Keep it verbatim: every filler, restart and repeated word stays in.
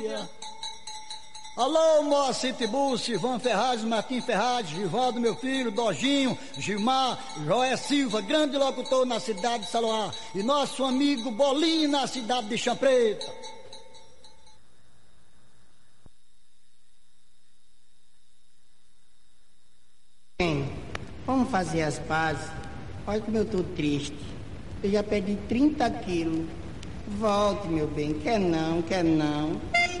Alô, Moacir Tiburcio, Ivan Ferraz, Martim Ferraz, Givaldo, meu filho, Dojinho, Gilmar, Joé Silva, grande locutor na cidade de Saloá, e nosso amigo Bolinho na cidade de Champreta. Bem, vamos fazer as pazes. Olha como eu tô triste. Eu já perdi trinta quilos. Volte, meu bem, quer não, quer não.